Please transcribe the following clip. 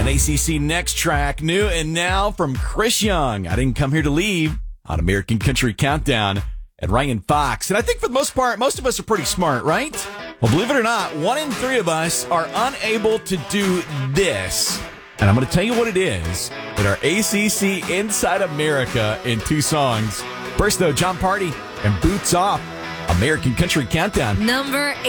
An ACC Next track, new and now from Chris Young. I didn't come here to leave on American Country Countdown and Ryan Fox. And I think for the most part, most of us are pretty smart, right? Well, believe it or not, 1 in 3 of us are unable to do this. And I'm going to tell you what it is in our ACC Inside America in 2 songs. First, though, John Party and Boots Off, American Country Countdown. Number